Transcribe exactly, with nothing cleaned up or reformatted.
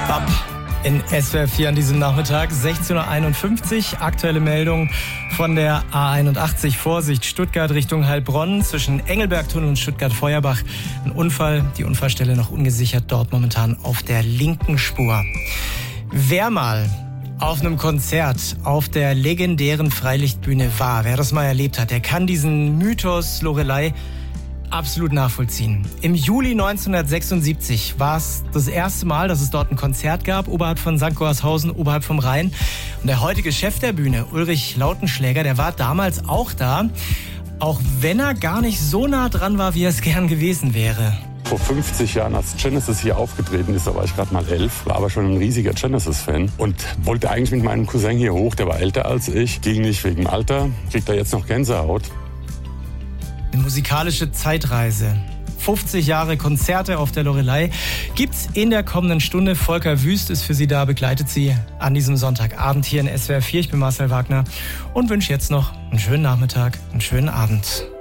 Bap in S W R vier an diesem Nachmittag, sechzehn Uhr einundfünfzig. Aktuelle Meldung von der A einundachtzig. Vorsicht, Stuttgart Richtung Heilbronn zwischen Engelbergtunnel und Stuttgart-Feuerbach. Ein Unfall, die Unfallstelle noch ungesichert, dort momentan auf der linken Spur. Wer mal auf einem Konzert auf der legendären Freilichtbühne war, wer das mal erlebt hat, der kann diesen Mythos Loreley absolut nachvollziehen. Im Juli neunzehnhundertsechsundsiebzig war es das erste Mal, dass es dort ein Konzert gab, oberhalb von Sankt Goarshausen, oberhalb vom Rhein. Und der heutige Chef der Bühne, Ulrich Lautenschläger, der war damals auch da, auch wenn er gar nicht so nah dran war, wie er es gern gewesen wäre. Vor fünfzig Jahren, als Genesis hier aufgetreten ist, da war ich gerade mal elf, war aber schon ein riesiger Genesis-Fan und wollte eigentlich mit meinem Cousin hier hoch, der war älter als ich, ging nicht wegen dem Alter, kriegt er jetzt noch Gänsehaut. Eine musikalische Zeitreise. fünfzig Jahre Konzerte auf der Loreley gibt's in der kommenden Stunde. Volker Wüst ist für Sie da, begleitet Sie an diesem Sonntagabend hier in S W R vier. Ich bin Marcel Wagner und wünsche jetzt noch einen schönen Nachmittag, einen schönen Abend.